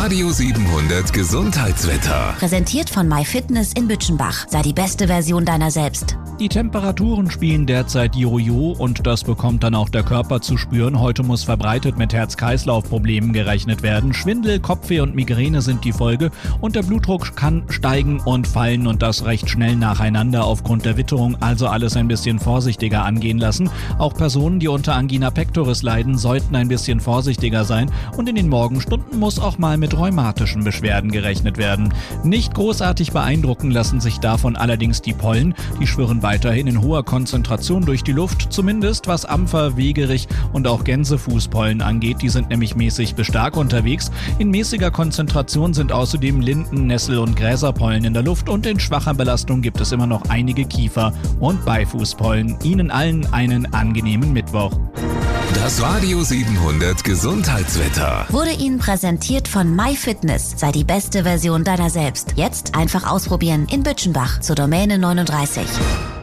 Radio 700 Gesundheitswetter. Präsentiert von MyFitness in Bütchenbach. Sei die beste Version deiner selbst. Die Temperaturen spielen derzeit Jojo und das bekommt dann auch der Körper zu spüren. Heute muss verbreitet mit Herz-Kreislauf-Problemen gerechnet werden. Schwindel, Kopfweh und Migräne sind die Folge und der Blutdruck kann steigen und fallen und das recht schnell nacheinander aufgrund der Witterung. Also alles ein bisschen vorsichtiger angehen lassen. Auch Personen, die unter Angina pectoris leiden, sollten ein bisschen vorsichtiger sein und in den Morgenstunden muss auch mal mit rheumatischen Beschwerden gerechnet werden. Nicht großartig beeindrucken lassen sich davon allerdings die Pollen. Die schwirren weiterhin in hoher Konzentration durch die Luft, zumindest was Ampfer, Wegerich und auch Gänsefußpollen angeht. Die sind nämlich mäßig bis stark unterwegs. In mäßiger Konzentration sind außerdem Linden-, Nessel- und Gräserpollen in der Luft und in schwacher Belastung gibt es immer noch einige Kiefer- und Beifußpollen. Ihnen allen einen angenehmen Mittwoch. Das Radio 700 Gesundheitswetter Wurde Ihnen präsentiert von MyFitness. Sei die beste Version deiner selbst. Jetzt einfach ausprobieren in Bütchenbach zur Domäne 39.